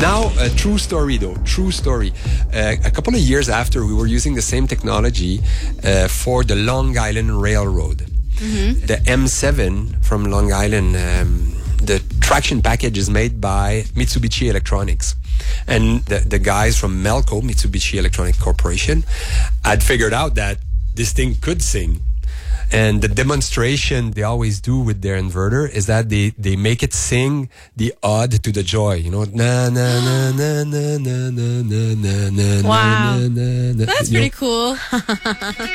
Now, a true story though, true story. A couple of years after, we were using the same technology for the Long Island Railroad. Mm-hmm. The M7 from Long Island, the traction package is made by Mitsubishi Electronics. And the guys from Melco, Mitsubishi Electronic Corporation, had figured out that this thing could sing. And the demonstration they always do with their inverter is that they make it sing the ode to the joy. You know, na na na na na na na na na. Wow, na, na, na, that's you know. pretty cool.